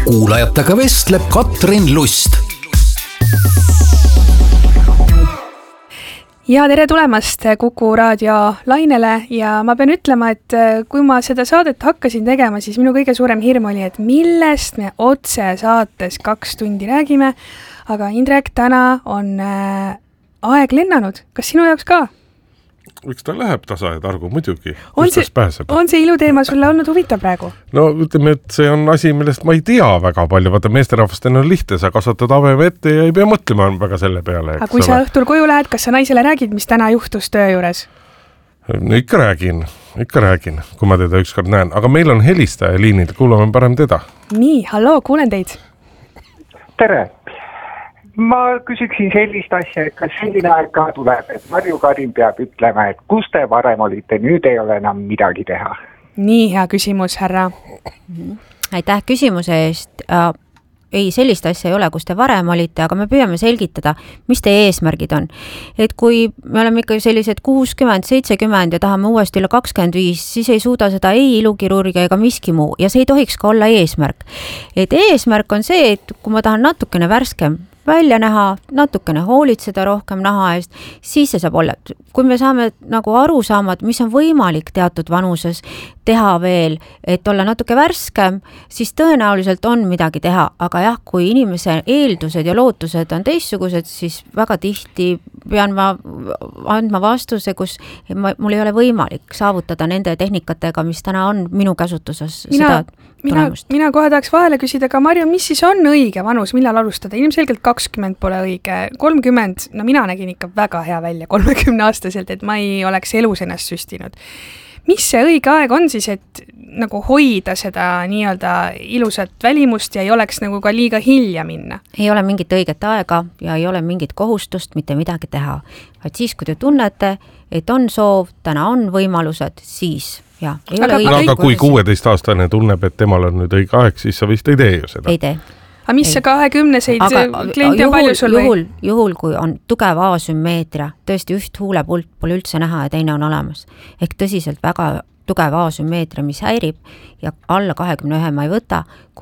kuulajatega vestleb Katrin Lust. Ja tere tulemast Kuku raadio lainele ja ma pean ütlema, et kui ma seda saadet hakkasin tegema, siis minu kõige suurem hirm oli, et millest me otse saates 2 tundi räägime, aga Indrek, täna on aeg lennanud. Kas sinu jaoks ka? Miks ta läheb tasa ja targu muidugi? On see iluteema sulle olnud huvitav praegu? No ütleme, et see on asi, millest ma ei tea väga palju. Vaata, meesterahvastel on lihtne, sa kasvatad habeme ette ja ei pea mõtlema väga selle peale. Aga kui sa õhtul koju lähed, kas sa naisele räägid, mis täna juhtus töö juures? No ikka räägin, kui ma teda ükskord näen. Aga meil on helistaja liinil, kuulame parem teda. Nii, halloo, kuulen teid. Tere. Ma küsiksin sellist asja, et kas selline aeg ka tuleb, et Marju Karin peab ütlema, et kus te varem olite, nüüd ei ole enam midagi teha. Nii hea küsimus, härra. Aitäh küsimuse eest. Ei, sellist asja ei ole, kus te varem olite, aga me püüame selgitada, mis teie eesmärgid on. Et kui me oleme ikka sellised 60, 70 ja tahame uuesti üle 25, siis ei suuda seda ei ilukirurgia ega miski muu ja see ei tohiks ka olla eesmärk. Et eesmärk on see, et kui ma tahan natukene värskem välja näha, natukene hoolitseda rohkem naha eest, siis see saab olla. Kui me saame nagu aru saama, mis on võimalik teatud vanuses teha veel, et olla natuke värskem, siis tõenäoliselt on midagi teha. Aga jah, kui inimese eeldused ja lootused on teistsugused, siis väga tihti pean ma andma vastuse, kus mul ei ole võimalik saavutada nende tehnikatega, mis täna on minu käsutuses seda tulemust. Mina kohe tahaks vahele küsida, aga Marju, mis siis on õige vanus, millal alustada? Ilmselgelt 20 pole õige, 30, no mina nägin ikka väga hea välja 30-aastaselt, et ma ei oleks elus ennast süstinud. Mis see õige aeg on siis, et nagu hoida seda nii-öelda ilusat välimust ja ei oleks nagu ka liiga hilja minna? Ei ole mingit õiget aega ja ei ole mingit kohustust mitte midagi teha. Vaid siis, kui te tunnete, et on soov, täna on võimalused, siis ja. Aga kui 16-aastane tunneb, et temal on nüüd õige aeg, siis sa vist ei tee ju seda. Ei tee. Aga mis see 20-seid kliente on palju sul või? Juhul, kui on tugev asümmeetria, tõesti üht huulepult pole üldse näha ja teine on olemas. Ehk tõsiselt väga tugev asümmeetria, mis häirib ja alla 21 ma ei võta,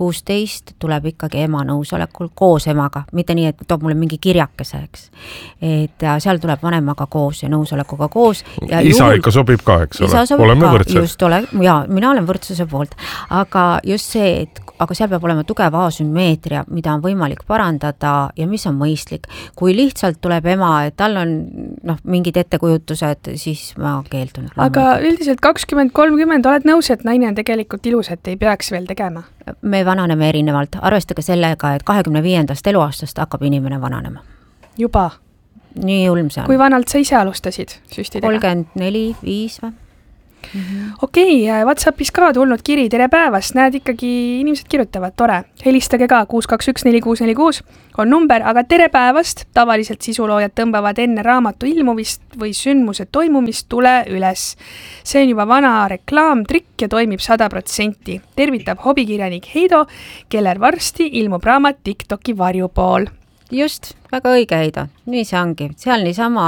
16 tuleb ikkagi ema nõusolekul koos emaga, mitte nii, et toob mulle mingi kirjakese, eks. Et seal tuleb vanemaga koos ja nõusolekuga koos. Ja isa ikka sobib ka, eks ole? Oleme võrdsed. Ja, mina olen võrdsuse poolt, aga just see, aga seal peab olema tugev asümmeetria, mida on võimalik parandada ja mis on mõistlik. Kui lihtsalt tuleb ema, et tal on mingid ettekujutused, siis ma keeldun. Aga üldiselt 20-30 oled nõus, et naine on tegelikult ilus, et ei peaks veel tegema? Me vananeme erinevalt. Arvestage sellega, et 25. eluaastast hakkab inimene vananema. Juba? Nii ulm see on. Kui vanalt sa ise alustasid süstidega? 34, 5 või? Okei, WhatsAppis ka tulnud kiri, tere päevast, näed ikkagi inimesed kirjutavad, tore. Helistage ka, 6214646 on number, aga tere päevast, tavaliselt sisuloojad tõmbavad enne raamatu ilmumist või sündmuse toimumist tule üles. See on juba vana reklaamtrikk ja toimib 100%. Tervitab hobikirjanik Heido, kellel varsti ilmub raamat TikToki varjupool. Just, väga õige Heido, nii see ongi. Seal niisama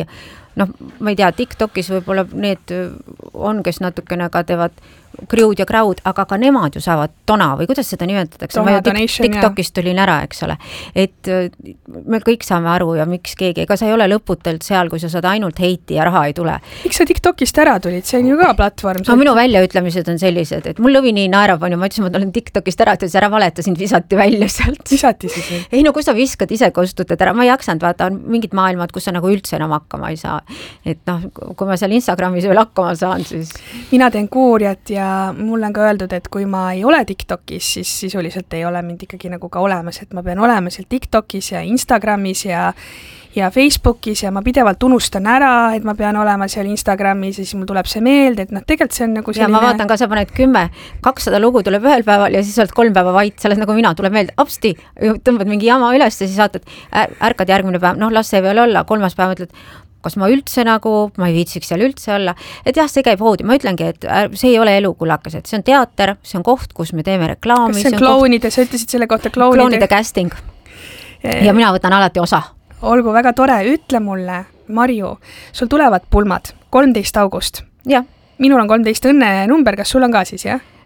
ma ei tea, TikTokis võib-olla need on, kes natukene ka teevad kriud ja kraud, aga ka nemad ju saavad tona või kuidas seda nimetatakse? Ma ju TikTokist tulin ära, eks ole. Et me kõik saame aru ja miks keegi, ega sa ei ole lõputelt seal, kui sa saad ainult heiti ja raha ei tule. Miks sa TikTokist ära tulid? See on ju ka platvorm. No minu väljaütlemised on sellised, et mul lõvi nii naerab on ja ma ütlesin, ma olen TikTokist ära, et ära valetasin, visati välja sealt. Visati siis? Ei, no kus sa viskad ise kostutad ära, ma ei jaksanud, vaata, on mingid maailmad, kus sa nagu üldse enam hakkama ei saa. Et kui ma seal Instagramis veel hakkama saan, siis... Mina teen kuurjat ja mulle on ka öeldud, et kui ma ei ole TikTokis, siis sisuliselt ei ole mind ikkagi nagu ka olemas, et ma pean olema seal TikTokis ja Instagramis ja Facebookis ja ma pidevalt unustan ära, et ma pean olema seal Instagramis ja siis mul tuleb see meelde, et tegelikult see on nagu selline... Ja ma vaatan ka, sa paned 200 lugu tuleb ühel päeval ja siis oled 3 päeva vait, sellest nagu mina tuleb meelde, apsti, tõmbad mingi jama üles ja siis vaatad, ärkad järgmine päev, las see veel olla, 3. päev ütled, kas ma üldse nagu, ma ei viitsiks seal üldse olla, et jah, see käib hoodi, ma ütlengi, et see ei ole elukulakas, et see on teater, see on koht, kus me teeme reklaami. Kas see on klounide, sa ütlesid selle kohta klounide casting ja mina võtan alati osa. Olgu, väga tore, ütle mulle, Marju, sul tulevad pulmad 13. august. Jah. Minul on 13 õnne number, kas sul on ka siis, jah?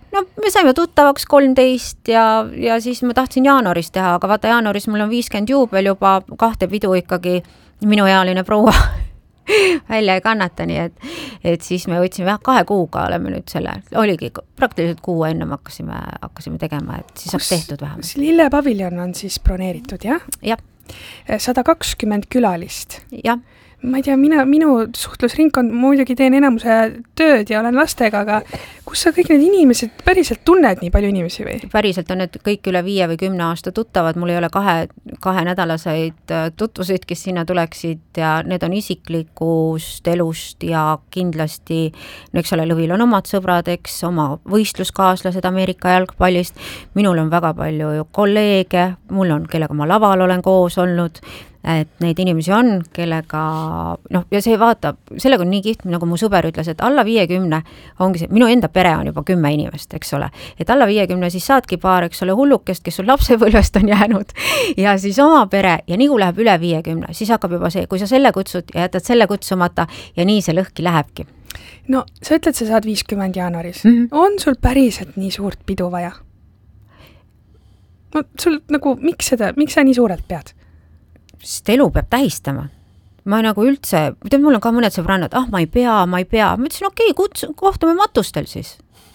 no me saime tuttavaks 13 ja siis ma tahtsin jaanuaris teha, aga vaata jaanuaris mul on 50 juubel juba 2 pidu ikkagi minuealine proua välja ei kannata, nii et siis me võtsime 2 kuuga oleme nüüd selle, oligi praktiliselt kuu enne me hakkasime tegema, et siis saaks tehtud vähemalt. Lillepaviljon on siis broneeritud, jah? Jah. 120 külalist. Jah. Ma ei tea, minu suhtlusringkond muidugi teen enamuse tööd ja olen lastega, aga kus sa kõik need inimesed päriselt tunned nii palju inimesi või? Päriselt on need kõik üle 5 või 10 aasta tuttavad, mul ei ole 2 nädalaseid tutvuseid, kes sinna tuleksid ja need on isiklikust elust ja kindlasti, no eks ole, Lõvil on omad sõbrad, eks oma võistluskaaslased Ameerika jalgpallist, minul on väga palju ju kolleege, mul on, kellega ma laval olen koos olnud, et neid inimesi on, kellega, noh, ja see vaatab, sellega on nii kiht, nagu mu sõber ütles, et alla 50 ongi see, minu enda pere on juba 10 inimest, eks ole, et alla 50 siis saadki paar, eks ole, hullukest, kes sul lapsepõlvest on jäänud ja siis oma pere ja nii kui läheb üle 50, siis hakkab juba see, kui sa selle kutsud ja jätad selle kutsumata ja nii see lõhki lähebki. No sa ütled, sa saad 50 jaanuaris. On sul päriselt nii suurt pidu vaja? No sul nagu, miks sa nii suurelt pead? Sest elu peab tähistama. Ma nagu üldse, mul on ka mõned sõbrannad, ma ei pea. Ma ütlesin, okei, kohtume matustel siis.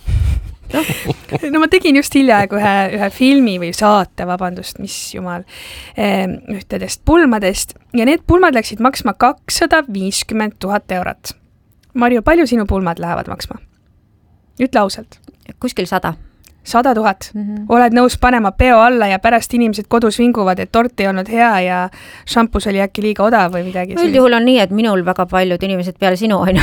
No ma tegin just hiljaaegu ühe filmi või saate, vabandust, mis jumal, ühtedest pulmadest ja need pulmad läksid maksma 250 000 eurot. Marju, palju sinu pulmad lähevad maksma? Ütle ausalt. Kuskil 100. 100 000. Oled nõus panema peo alla ja pärast inimesed kodus vinguvad, et tort ei olnud hea ja šampus oli äkki liiga odav või midagi. Üldjuhul on nii, et minul väga paljud inimesed peale sinu on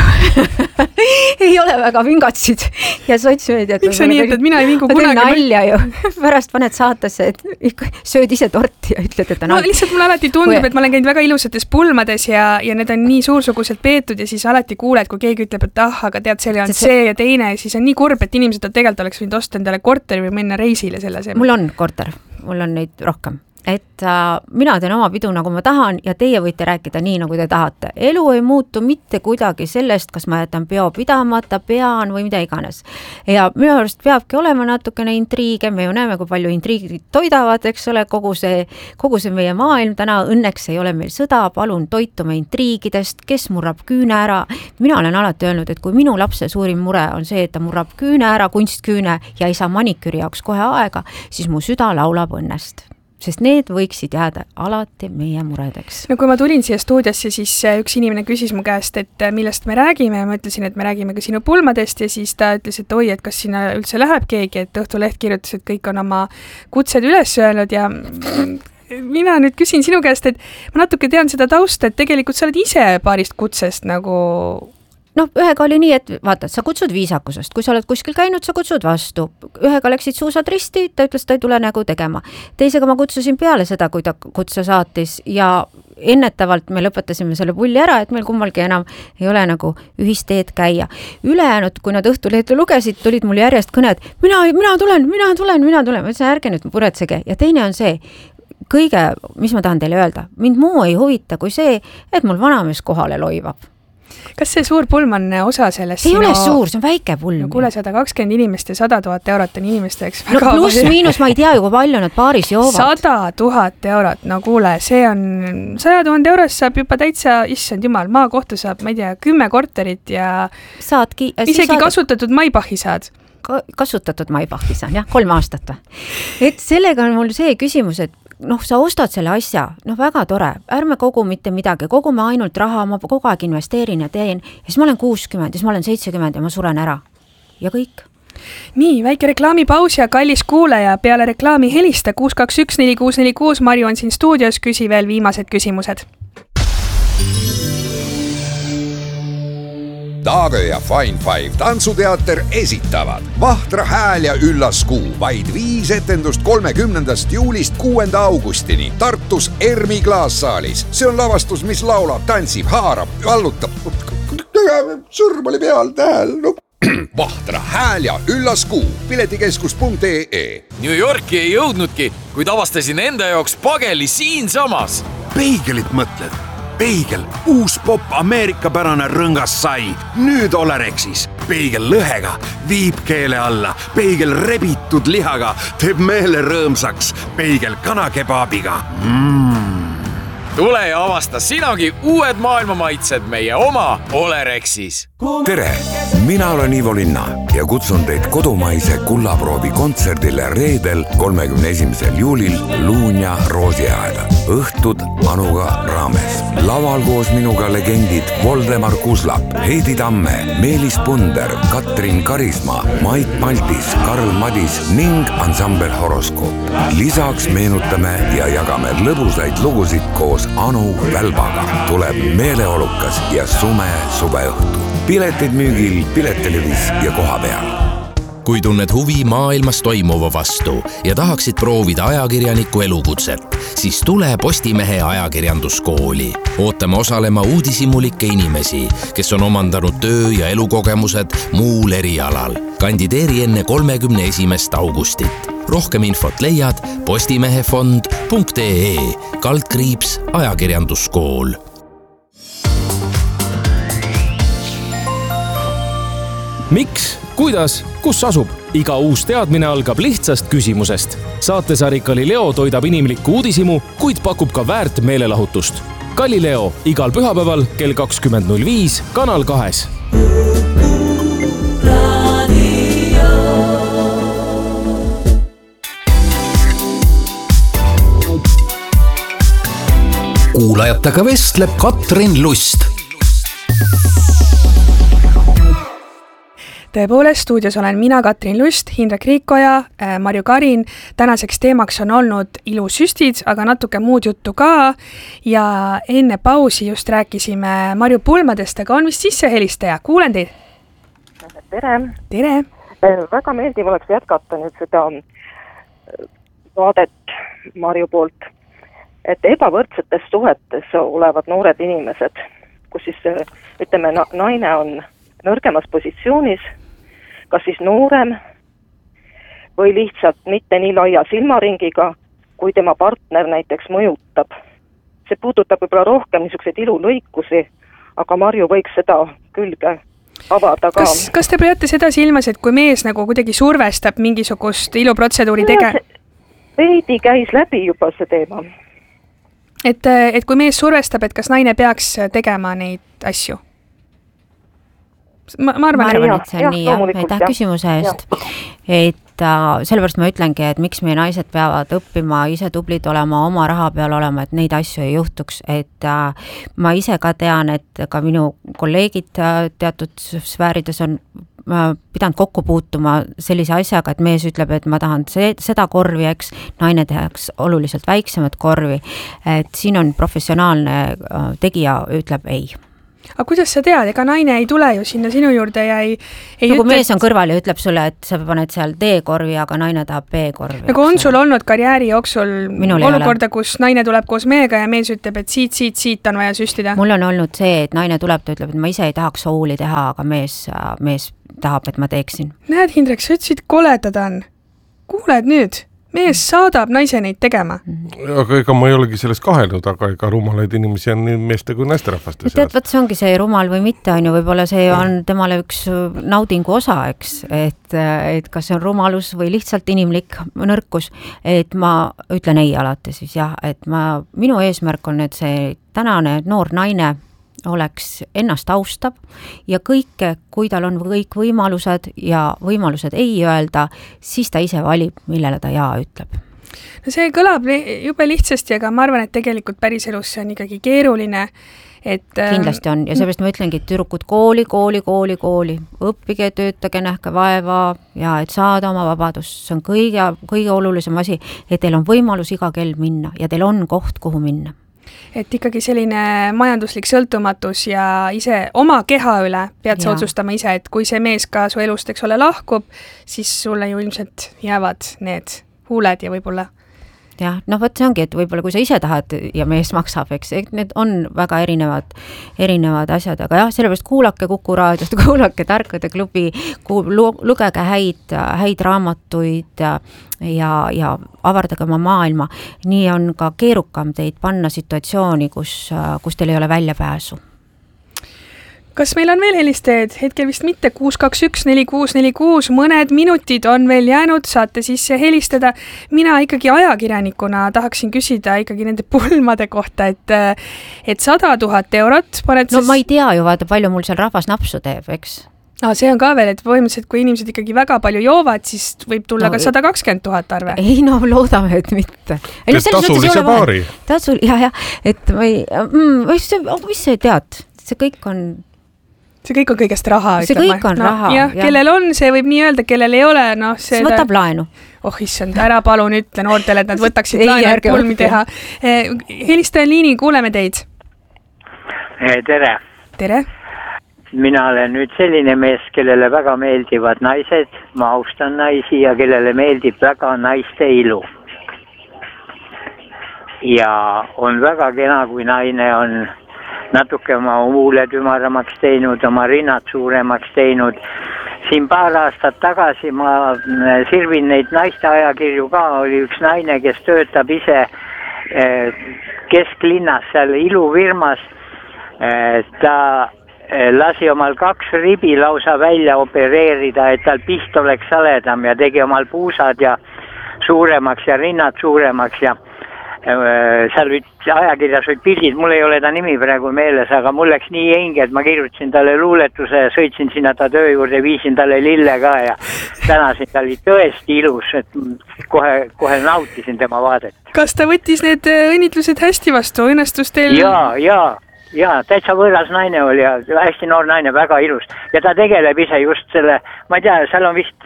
ei ole väga vingatsid ja sotsmeediat. Miks sa nii, et mina ei vingu kunagi? Nalja ju. Pärast paned saatesse, et sööd ise torti ja ütled, et on no, lihtsalt mulle alati tundub, et ma olen käinud väga ilusates pulmades ja need on nii suursuguselt peetud ja siis alati kuuled, kui keegi ütleb, et aga tead, see on see ja teine ja siis on nii kurb, et inimesed tegelikult oleks võinud osta endale korteri või minna reisile selle asemel. Mul on korter, mul on neid rohkem. Et mina teen oma pidu, nagu ma tahan ja teie võite rääkida nii, nagu te tahate. Elu ei muutu mitte kuidagi sellest, kas ma jätan peo pidamata, pean või mida iganes. Ja minu arust peabki olema natukene intriige, me ju näeme, kui palju intriigid toidavad, eks ole, kogu see meie maailm täna õnneks ei ole meil sõda, palun toitume intriigidest, kes murrab küüne ära. Mina olen alati öelnud, et kui minu lapse suurim mure on see, et ta murrab küüne ära, kunstküüne ja ei saa maniküri jaoks kohe aega, siis mu süda laulab õnnest. Sest need võiksid jääda alati meie muredeks. No kui ma tulin siia stuudiosse, siis üks inimene küsis mu käest, et millest me räägime ja ma ütlesin, et me räägime ka sinu pulmadest ja siis ta ütles, et oi, et kas sinna üldse läheb keegi, et Õhtuleht kirjutas, et kõik on oma kutsed üles öelnud ja mina nüüd küsin sinu käest, et ma natuke tean seda tausta, et tegelikult sa oled ise paarist kutsest nagu... No ühega oli nii, et vaata, sa kutsud viisakusest, kui sa oled kuskil käinud, sa kutsud vastu. Ühega läksid suusad risti, ta ütles, ta ei tule nägu tegema. Teisega ma kutsusin peale seda, kui ta kutse saatis ja ennetavalt me lõpetasime selle pulli ära, et meil kummalgi enam ei ole nagu ühisteed käia. Ülejäänud, kui nad Õhtulehte lugesid, tulid mul järjest kõned, mina tulen. Ma ütlesin, ärge nüüd puretsege. Ja teine on see, kõige, mis ma tahan teile öelda, mind muu ei huvita kui see, et mul vanamees kohale loivab. Kas see suur pulm on osa sellest? Ei ole suur, see on väike pulm. No kuule, 120 inimest ja 100 000 eurot on inimesteks väga... No pluss miinus, ma ei tea ju, kui palju nad paaris joovad. 100 000 eurot, no kuule, see on... 100 000 eurost saab juba täitsa, issand jumal, maakohtu saab, ma ei tea, 10 korterit ja... Saadki... Isegi kasutatud Maybachi saad. Kasutatud Maybachi saan, jah, 3 aastat. Et sellega on mul see küsimus, et sa ostad selle asja, väga tore, ärme kogu mitte midagi, kogume ainult raha, ma kogu aeg investeerin ja teen, ja siis ma olen 60, ja siis ma olen 70 ja ma suren ära. Ja kõik. Nii, väike reklaamipaus ja kallis kuulaja, peale reklaami helista 621-4646, Marju on siin stuudios, küsi veel viimased küsimused. Taagö ja Fine Five tantsuteater esitavad Vahtra hääl ja üllas kuu, vaid 5 etendust 30. juulist 6. augustini Tartus Ermi klaassaalis. See on lavastus, mis laulab, tantsib, haarab, vallutab. Sõrm oli peal, tähel. Vahtra hääl ja üllas kuu, piletikeskus.ee. New Yorki ei jõudnudki, kuid avastasin enda jaoks pageli siin samas. Peigelit mõtled? Peigel, uus popp ameerikapärane rõngas sai. Nüüd Olerexis. Peigel lõhega viib keele alla. Peigel rebitud lihaga teeb meele rõõmsaks. Peigel kanakebaabiga. Tule ja avasta sinagi uued maailmamaitsed meie oma Olerexis. Tere, mina olen Ivo Linna ja kutsun teid kodumaise kullaproovi kontserdile reedel 31. juulil Luunja Roosiaeda. Õhtud Anuga raames. Laval koos minuga legendid Voldemar Kuslap, Heidi Tamme, Meelis Punder, Katrin Karisma, Mait Maltis, Karl Madis ning ansambel Horoskoop. Lisaks meenutame ja jagame lõbusaid lugusid koos Anu Välbaga. Tuleb meeleolukas ja sume suveõhtu. Piletid müügil Piletelevis ja koha peal. Kui tunned huvi maailmas toimuva vastu ja tahaksid proovida ajakirjaniku elukutset, siis tule Postimehe ajakirjanduskooli. Ootame osalema uudishimulikke inimesi, kes on omandanud töö- ja elukogemused muul erialal. Kandideeri enne 31. augustit. Rohkem infot leiad postimehefond.ee/ajakirjanduskool. Miks, kuidas, kus asub? Iga uus teadmine algab lihtsast küsimusest. Saatesari Galileo toidab inimlikku uudishimu, kuid pakub ka väärt meelelahutust. Galileo igal pühapäeval kell 20.05 Kanal 2. Kuulajatega vestleb Katrin Lust. Tõepoolest, stuudios olen mina, Katrin Lust, Hindrek Riikoja, Marju Karin. Tänaseks teemaks on olnud ilusüstid, aga natuke muud juttu ka. Ja enne pausi just rääkisime Marju pulmadest, aga on vist sisse helistaja. Kuulen teid. Tere. Tere. Väga meeldiv oleks jätkata nüüd seda vaadet Marju poolt, et ebavõrdsetes suhetes olevad noored inimesed, kus siis ütleme, naine on nõrgemas positsioonis, kas siis noorem või lihtsalt mitte nii laia silmaringiga, kui tema partner näiteks mõjutab. See puudutab võib-olla rohkem niisuguseid ilulõikusi, aga Marju võiks seda külge avada ka. Kas te peate seda silmas, et kui mees nagu kuidagi survestab mingisugust iluprotseduuri veidi käis läbi juba see teema. Et kui mees survestab, et kas naine peaks tegema neid asju? Ma arvan, et see on nii, aitäh küsimuse eest. Et sellepärast ma ütlengi, et miks meie naised peavad õppima, ise tublid olema, oma raha peal olema, et neid asju ei juhtuks. Et ma ise ka tean, et ka minu kolleegid teatud sfäärides on pidanud kokku puutuma sellise asjaga, et mees ütleb, et ma tahan seda korvi, eks, naine tehaks oluliselt väiksemat korvi. Et siin on professionaalne tegija, ütleb ei. Aga kuidas sa tead, ega naine ei tule ju sinna sinu juurde ja ei nagu mees on kõrval ja ütleb sulle, et sa paned seal D-korvi, aga naine tahab B-korvi. Nagu on sul olnud karjääri jooksul olukorda, kus naine tuleb koos mehega ja mees ütleb, et siit on vaja süstida? Mul on olnud see, et naine tuleb, ta ütleb, et ma ise ei tahaks sooli teha, aga mees tahab, et ma teeksin. Näed, Hindrek, sa ütlesid, koledad on. Kuuled nüüd? Mees saadab naise neid tegema. Aga ega ma ei olegi sellest kahelnud, aga ega rumalaid inimesi on nii meeste kui naisterahvaste seas. Tead, see ongi see rumal või mitte on ju, võib-olla see on temale üks naudingu osa, eks, et kas see on rumalus või lihtsalt inimlik nõrkus, et ma ütlen ei alati siis jah, et minu eesmärk on, et see tänane noor naine oleks ennast austab ja kõike, kui tal on kõik võimalused ja võimalused ei öelda, siis ta ise valib, millele ta jaa ütleb. No see kõlab jube lihtsasti, aga ma arvan, et tegelikult päris elus see on ikkagi keeruline. Kindlasti on ja seepärast ma ütlengi, et tüdrukud kooli, õppige, töötage, nähke vaeva ja et saada oma vabadust, see on kõige olulisem asi, et teil on võimalus iga kell minna ja teil on koht, kuhu minna. Et ikkagi selline majanduslik sõltumatus ja ise oma keha üle pead sa otsustama ise, et kui see mees ka su elust, eks ole, lahkub, siis sulle ju ilmselt jäävad need huuled ja võib-olla jah, võt see ongi, et võib-olla kui sa ise tahad ja mees maksab, eks, need on väga erinevad asjad, aga jah, sellepärast kuulake Kuku raadiost, kuulake Tarkade klubi, lugege häid raamatuid ja avardage oma maailma. Nii on ka keerukam teid panna situatsiooni, kus teil ei ole väljapääsu. Kas meil on veel helistajaid? Hetkel vist mitte 621-4646, mõned minutid on veel jäänud, saate sisse helistada. Mina ikkagi ajakirjanikuna tahaksin küsida ikkagi nende pulmade kohta, et 100 000 eurot paned ma ei tea ju, vaata, palju mul seal rahvas napsu teeb, eks? See on ka veel, et põhimõtteliselt kui inimesed ikkagi väga palju joovad, siis võib tulla ka 120 000 arve. Ei, loodame, et mitte. Tasulise baari. Et mis sa tead? See kõik on kõigest raha. See kõik on raha. Ja, kellel on, see võib nii öelda, kellel ei ole. See võtab laenu. Issand, ära palun ütle noortele, et nad võtaksid laenu, et pulmi teha. Helistaja liini, kuuleme teid. Tere. Tere. Mina olen nüüd selline mees, kellele väga meeldivad naised. Ma austan naisi ja kellele meeldib väga naiste ilu. Ja on väga kena, kui naine on natuke oma huuled ümaramaks teinud, oma rinnad suuremaks teinud. Siin paar aastat tagasi ma sirvin neid naiste ajakirju ka, oli üks naine, kes töötab ise kesklinnas seal ilufirmas. Ta lasi omal 2 ribi lausa välja opereerida, et tal pist oleks saledam ja tegi omal puusad ja suuremaks ja rinnad suuremaks ja seal ajakirjas olid pildid, mul ei ole ta nimi praegu meeles, aga mul läks nii hinge, et ma kirjutasin talle luuletuse ja sõitsin sinna ta töö juurde, viisin talle lille ka ja tänasin, ta oli tõesti ilus, et kohe nautisin tema vaadet. Kas ta võttis need õnnitlused hästi vastu, õnnestus teil? Ja, täitsa võõras naine oli ja hästi noor naine, väga ilus. Ja ta tegeleb ise just selle, ma ei tea, seal on vist,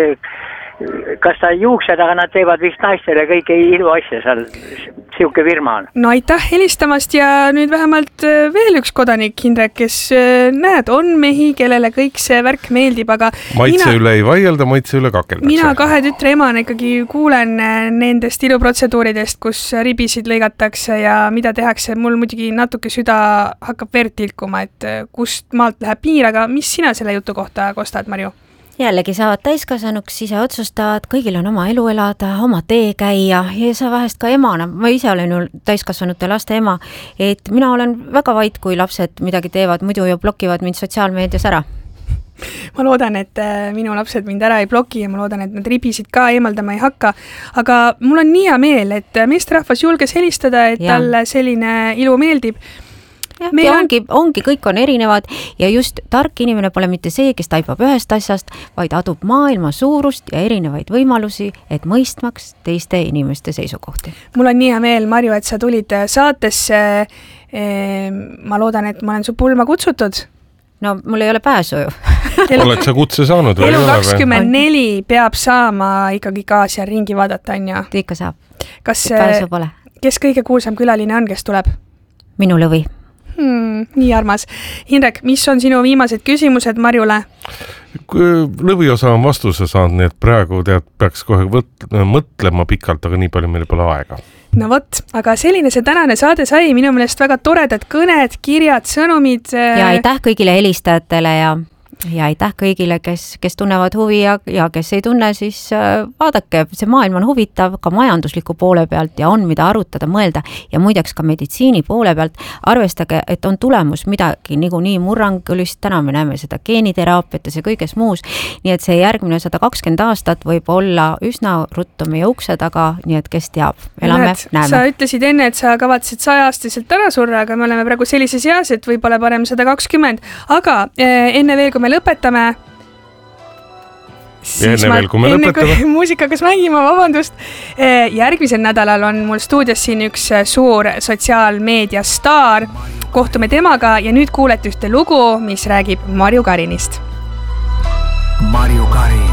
kas ta juuksed, aga nad teevad vist naistele kõike ilu asja seal, siuke firma on. No aitäh helistamast ja nüüd vähemalt veel üks kodanik, Hindrek, kes näed, on mehi, kellele kõik see värk meeldib, aga maitse üle ei vaielda, maitse üle kakeldakse. Mina 2 tütre emana ikkagi kuulen nendest iluprotseduuridest, kus ribisid lõigatakse ja mida tehakse. Mul muidugi natuke süda hakkab verd tilkuma, et kust maalt läheb piir, aga mis sina selle jutu kohta kostad, Marju? Jällegi saavad täiskasvanuks, ise otsustavad, kõigil on oma elu elada, oma tee käia ja sa vahest ka emana, ma ise olen ju täiskasvanute laste ema, et mina olen väga vait, kui lapsed midagi teevad, muidu ju blokivad mind sotsiaalmeedias ära. Ma loodan, et minu lapsed mind ära ei bloki ja ma loodan, et nad ribisid ka eemaldama ei hakka, aga mul on nii hea meel, et meesterahvas julges helistada, et talle selline ilu meeldib. Ja ongi, kõik on erinevad ja just tark inimene pole mitte see, kes taipab ühest asjast, vaid adub maailma suurust ja erinevaid võimalusi, et mõistmaks teiste inimeste seisukohti. Mul on nii hea meel, Marju, et sa tulid saatesse. Ma loodan, et ma olen su pulma kutsutud. No mul ei ole pääsu ju. Oled sa kutse saanud? Elu 24 peab saama ikkagi ka seal ringi vaadata, on ju? Ikka saab. Kes kõige kuulsam külaline on, kes tuleb? Minu lõvi. Nii armas. Hindrek, mis on sinu viimased küsimused Marjule? Lõviosa on vastuse saanud, nii et praegu peaks kohe mõtlema pikalt, aga nii palju meil pole aega. No vot, aga selline see tänane saade sai, minu meelest väga toredad kõned, kirjad, sõnumid. Ja aitäh kõigile helistajatele ja aitäh kõigile, kes tunnevad huvi ja kes ei tunne, siis vaadake, see maailm on huvitav ka majandusliku poole pealt ja on mida arutada, mõelda ja muideks ka meditsiini poole pealt. Arvestage, et on tulemus midagi nii murrangulist, täna me näeme seda geeniteraapiates ja kõiges muus, nii et see järgmine 120 aastat võib olla üsna ruttu meie ukse taga, nii et kes teab, elame, näeme. Sa ütlesid enne, et sa kavatsid 100-aastaselt ära surra, aga me oleme praegu sellises eas, et võib-olla parem 120, aga enne veel, kui me lõpetame, siis enne kui muusikakas mängima, vabandust, järgmisel nädalal on mul stuudios siin üks suur sotsiaalmeedia staar, kohtume temaga ja nüüd kuulete ühte lugu, mis räägib Marju Karinist. Marju Karin.